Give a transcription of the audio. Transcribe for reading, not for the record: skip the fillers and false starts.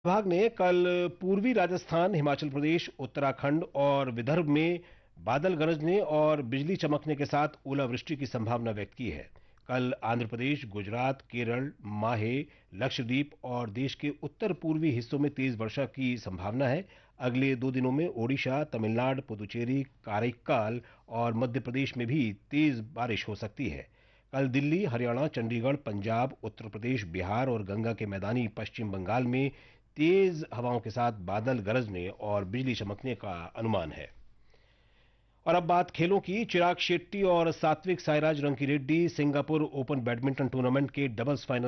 विभाग ने कल पूर्वी राजस्थान, हिमाचल प्रदेश, उत्तराखंड और विदर्भ में बादल गरजने और बिजली चमकने के साथ ओलावृष्टि की संभावना व्यक्त की है। कल आंध्र प्रदेश, गुजरात, केरल, माहे, लक्षद्वीप और देश के उत्तर पूर्वी हिस्सों में तेज वर्षा की संभावना है। अगले 2 दिनों में ओडिशा, तमिलनाडु, पुदुचेरी, काराइक्काल और मध्य प्रदेश में भी तेज बारिश हो सकती है। कल दिल्ली, हरियाणा, चंडीगढ़, पंजाब, उत्तर प्रदेश, बिहार और गंगा के मैदानी पश्चिम बंगाल में तेज हवाओं के साथ बादल गरजने और बिजली चमकने का अनुमान है। और अब बात खेलों की। चिराग शेट्टी और Satwik Sairaj Rankireddy Singapore open badminton tournament के डबल्स फाइनल